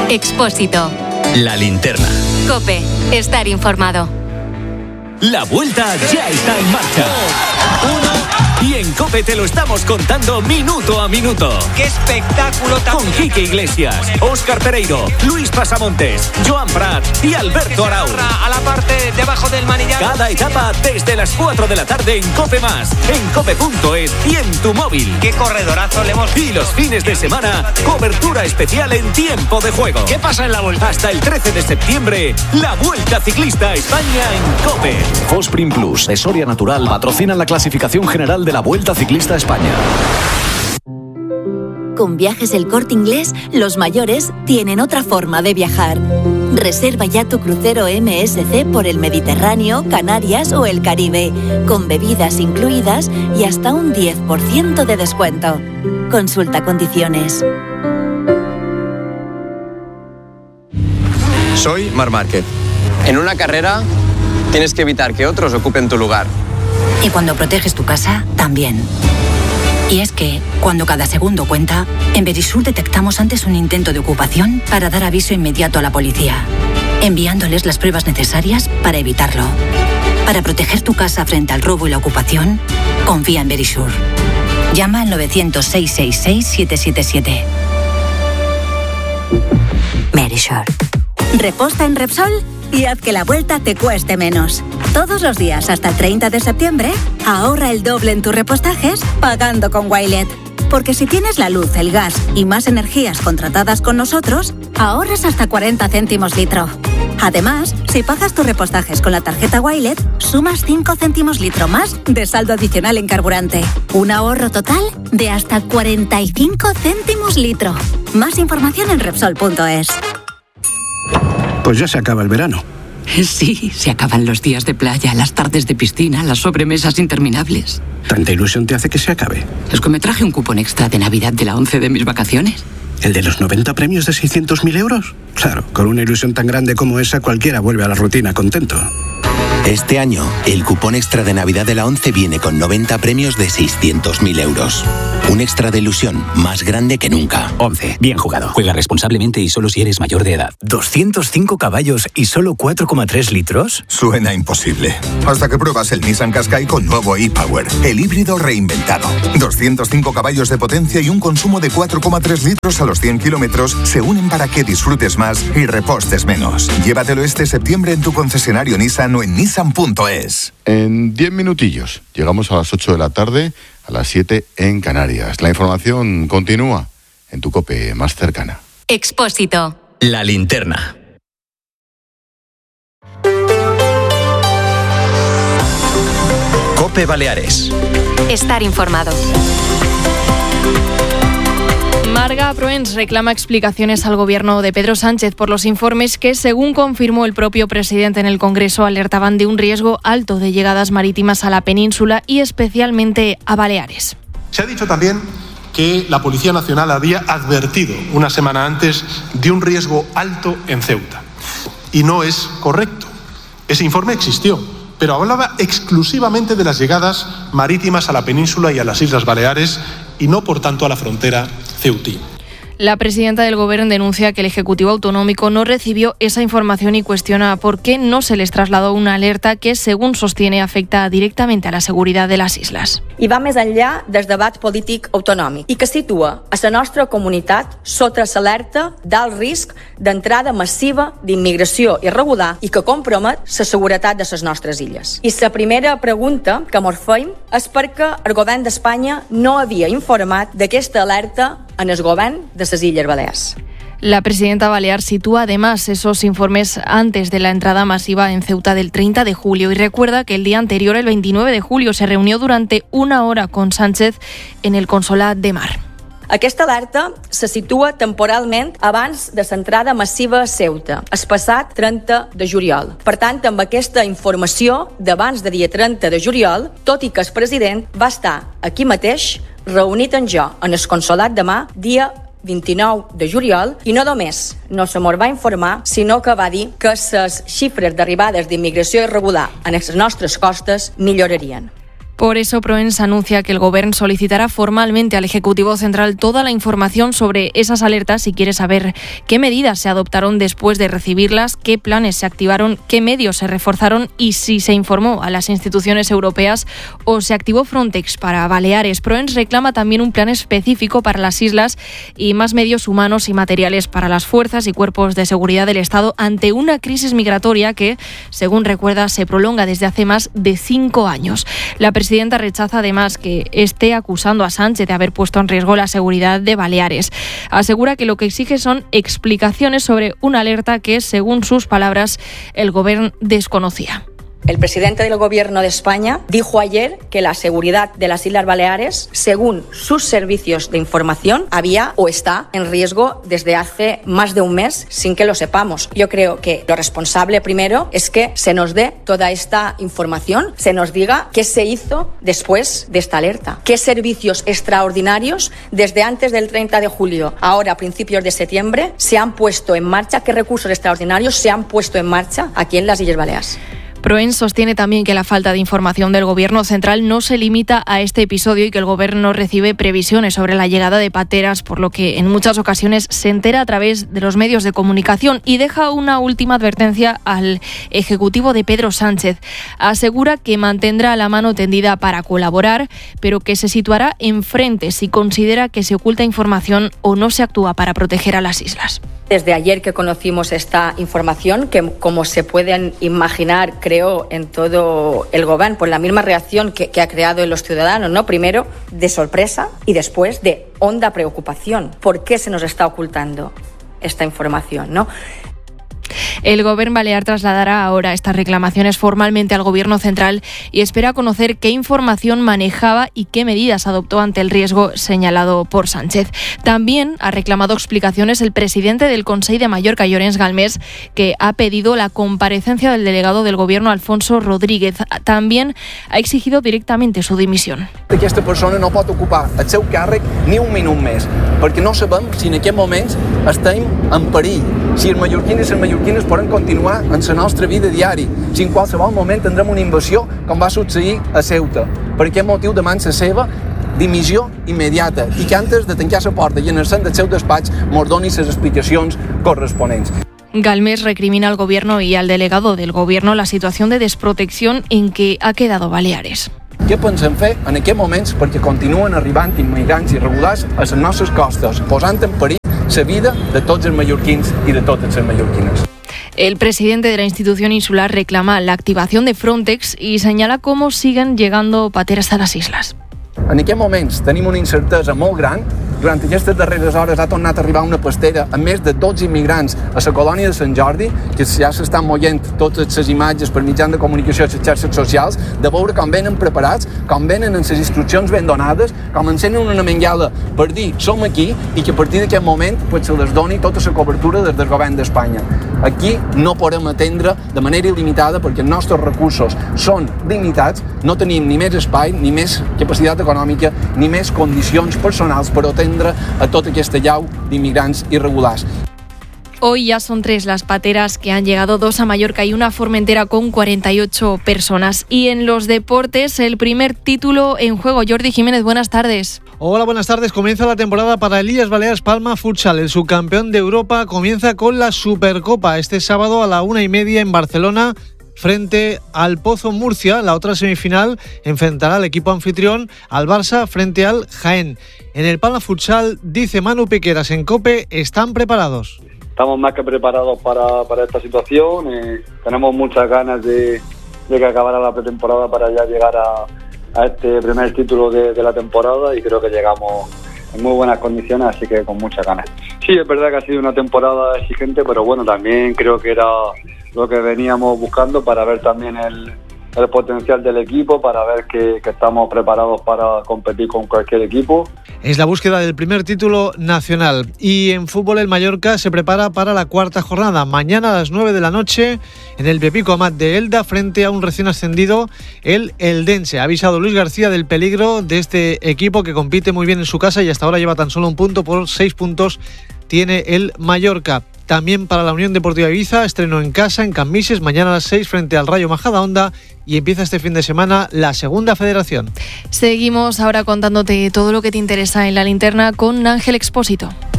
Expósito. La linterna. COPE. Estar informado. La vuelta ya está en marcha. Y en COPE te lo estamos contando minuto a minuto. ¡Qué espectáculo tan... Con Quique Iglesias, Óscar Pereiro, Luis Pasamontes, Joan Prat y Alberto Arau. A la parte debajo del manillar. Cada etapa desde las 4 de la tarde en COPE+, en cope.es y en tu móvil. ¡Qué corredorazo le hemos... Y los fines de semana, cobertura especial en tiempo de juego. ¿Qué pasa en la vuelta? Hasta el 13 de septiembre, la Vuelta Ciclista a España en COPE. Fosprin Plus de Soria Natural patrocinan la clasificación general de la Vuelta Ciclista a España. Con Viajes El Corte Inglés, los mayores tienen otra forma de viajar. Reserva ya tu crucero MSC por el Mediterráneo, Canarias o el Caribe, con bebidas incluidas y hasta un 10% de descuento. Consulta condiciones. Soy Marc Márquez. En una carrera tienes que evitar que otros ocupen tu lugar. Y cuando proteges tu casa, también. Y es que, cuando cada segundo cuenta, en Verisur detectamos antes un intento de ocupación para dar aviso inmediato a la policía, enviándoles las pruebas necesarias para evitarlo. Para proteger tu casa frente al robo y la ocupación, confía en Verisur. Llama al 900-666-777. Verisur. Reposta en Repsol y haz que la vuelta te cueste menos. Todos los días hasta el 30 de septiembre, ahorra el doble en tus repostajes pagando con Wilet. Porque si tienes la luz, el gas y más energías contratadas con nosotros, ahorras hasta 40 céntimos litro. Además, si pagas tus repostajes con la tarjeta Wilet, sumas 5 céntimos litro más de saldo adicional en carburante. Un ahorro total de hasta 45 céntimos litro. Más información en Repsol.es. Pues ya se acaba el verano. Sí, se acaban los días de playa, las tardes de piscina, las sobremesas interminables. ¿Tanta ilusión te hace que se acabe? Es que me traje un cupón extra de Navidad de la 11 de mis vacaciones. ¿El de los 90 premios de 600.000 euros? Claro, con una ilusión tan grande como esa, cualquiera vuelve a la rutina contento. Este año, el cupón extra de Navidad de la 11 viene con 90 premios de 600.000 euros. Un extra de ilusión más grande que nunca. 11. Bien jugado. Juega responsablemente y solo si eres mayor de edad. ¿205 caballos y solo 4,3 litros? Suena imposible. Hasta que pruebas el Nissan Qashqai con nuevo e-Power. El híbrido reinventado. 205 caballos de potencia y un consumo de 4,3 litros a los 100 kilómetros se unen para que disfrutes más y repostes menos. Llévatelo este septiembre en tu concesionario Nissan o en Nissan.es. En 10 minutillos llegamos a las 8 de la tarde, a las 7 en Canarias. La información continúa en tu COPE más cercana. Expósito. La linterna. COPE Baleares. Estar informado. Marga Proens reclama explicaciones al gobierno de Pedro Sánchez por los informes que, según confirmó el propio presidente en el Congreso, alertaban de un riesgo alto de llegadas marítimas a la península y especialmente a Baleares. Se ha dicho también que la Policía Nacional había advertido una semana antes de un riesgo alto en Ceuta. Y no es correcto. Ese informe existió, pero hablaba exclusivamente de las llegadas marítimas a la península y a las Islas Baleares y no, por tanto, a la frontera ceutí. La presidenta del Gobierno denuncia que el Ejecutivo Autonómico no recibió esa información y cuestiona por qué no se les trasladó una alerta que, según sostiene, afecta directamente a la seguridad de las islas. I va més enllà del debat polític autonòmic i que situa a la nostra comunitat sota l'alerta d'alt risc d'entrada massiva d'immigració irregular i que compromet la seguretat de les nostres illes. I la primera pregunta que mos feim és perquè el govern d'Espanya no havia informat d'aquesta alerta en el govern de les Illes Balears. La presidenta balear sitúa además esos informes antes de la entrada masiva en Ceuta del 30 de julio y recuerda que el día anterior, el 29 de julio, se reunió durante una hora con Sánchez en el Consolat de Mar. Aquesta alerta se situa temporalment abans de l'entrada massiva a Ceuta, el passat 30 de juliol. Per tant, amb aquesta informació d'abans de dia 30 de juliol, tot i que el president va estar aquí mateix, reunit amb jo en el Consolat de Mar, dia 29 de juliol, i no només no se mos va informar, sinó que va dir que les xifres d'arribades d'immigració irregular en les nostres costes millorarien. Por eso, Proens anuncia que el Govern solicitará formalmente al Ejecutivo Central toda la información sobre esas alertas y quiere saber qué medidas se adoptaron después de recibirlas, qué planes se activaron, qué medios se reforzaron y si se informó a las instituciones europeas o se activó Frontex para Baleares. Proens reclama también un plan específico para las islas y más medios humanos y materiales para las fuerzas y cuerpos de seguridad del Estado ante una crisis migratoria que, según recuerda, se prolonga desde hace más de 5 años. La presidenta rechaza además que esté acusando a Sánchez de haber puesto en riesgo la seguridad de Baleares. Asegura que lo que exige son explicaciones sobre una alerta que, según sus palabras, el Gobierno desconocía. El presidente del Gobierno de España dijo ayer que la seguridad de las Islas Baleares, según sus servicios de información, había o está en riesgo desde hace más de un mes sin que lo sepamos. Yo creo que lo responsable primero es que se nos dé toda esta información, se nos diga qué se hizo después de esta alerta, qué servicios extraordinarios desde antes del 30 de julio, ahora a principios de septiembre, se han puesto en marcha, qué recursos extraordinarios se han puesto en marcha aquí en las Illes Baleares. Proens sostiene también que la falta de información del Gobierno central no se limita a este episodio y que el Gobierno no recibe previsiones sobre la llegada de pateras, por lo que en muchas ocasiones se entera a través de los medios de comunicación y deja una última advertencia al Ejecutivo de Pedro Sánchez. Asegura que mantendrá la mano tendida para colaborar, pero que se situará enfrente si considera que se oculta información o no se actúa para proteger a las islas. Desde ayer que conocimos esta información, que como se pueden imaginar, creó en todo el Gobierno por la misma reacción que ha creado en los ciudadanos, ¿no? Primero de sorpresa y después de honda preocupación. ¿Por qué se nos está ocultando esta información, no? El Gobierno balear trasladará ahora estas reclamaciones formalmente al Gobierno central y espera conocer qué información manejaba y qué medidas adoptó ante el riesgo señalado por Sánchez. También ha reclamado explicaciones el presidente del Consell de Mallorca, Llorenç Galmés, que ha pedido la comparecencia del delegado del Gobierno, Alfonso Rodríguez. También ha exigido directamente su dimisión. Aquesta persona no pot ocupar el seu càrrec ni un minut més, perquè no sabem si en aquests moments estem en perill, si els mallorquins i les mallorquines poden continuar en la nostra vida diària, si en qualsevol moment tindrem una invasió com va succeir a Ceuta. Per aquest motiu demana la seva dimissió immediata i que antes de tancar la porta i anar-se'n del seu despatx mos doni les explicacions corresponents. Galmés recrimina al Gobierno y al delegado del Gobierno la situación de desprotección en que ha quedado Baleares. Què pensem fer en aquests moments perquè continuen arribant immigrants irregulars a les nostres costes, posant en perill la vida de tots els mallorquins i de totes les mallorquines? El presidente de la institución insular reclama la activación de Frontex y señala cómo siguen llegando pateras a las islas. En aquests moments tenim una incertesa molt gran. Durant aquestes darreres hores ha tornat a arribar una pastera amb més de 12 immigrants a la colònia de Sant Jordi, que ja s'estan moient totes les imatges per mitjans de comunicació a les xarxes socials, de veure com venen preparats, com venen amb les instruccions ben donades, com encenen una mengada per dir som aquí i que a partir d'aquest moment pues, se les doni tota la cobertura des del Govern d'Espanya. Aquí no podem atendre de manera il·limitada perquè els nostres recursos són limitats, no tenim ni més espai, ni més capacitat econòmica, ni més condicions personals per atendre a tota aquesta llau d'inmigrants irregulars. Hoy ya son 3 las pateras que han llegado, 2 a Mallorca y una a Formentera con 48 personas. Y en los deportes, el primer título en juego. Jordi Jiménez, buenas tardes. Hola, buenas tardes. Comienza la temporada para el Illes Balears Palma Futsal. El subcampeón de Europa comienza con la Supercopa este sábado a la 1:30 en Barcelona, frente al Pozo Murcia. La otra semifinal enfrentará al equipo anfitrión al Barça frente al Jaén. En el Palma Futsal, dice Manu Piqueras en COPE, están preparados. Estamos más que preparados para esta situación. Tenemos muchas ganas de que acabara la pretemporada para ya llegar a este primer título de la temporada y creo que llegamos en muy buenas condiciones, así que con muchas ganas. Sí, es verdad que ha sido una temporada exigente, pero bueno, también creo que era lo que veníamos buscando para ver también el potencial del equipo, para ver que estamos preparados para competir con cualquier equipo. Es la búsqueda del primer título nacional. Y en fútbol el Mallorca se prepara para la cuarta jornada. Mañana a las 9 de la noche en el Pepico Amat de Elda frente a un recién ascendido, el Eldense. Ha avisado Luis García del peligro de este equipo que compite muy bien en su casa y hasta ahora lleva tan solo un punto por 6 puntos tiene el Mallorca. También para la Unión Deportiva Ibiza, estreno en casa, en Cambises, mañana a las 6 frente al Rayo Majadahonda, y empieza este fin de semana la Segunda Federación. Seguimos ahora contándote todo lo que te interesa en la linterna con Ángel Expósito.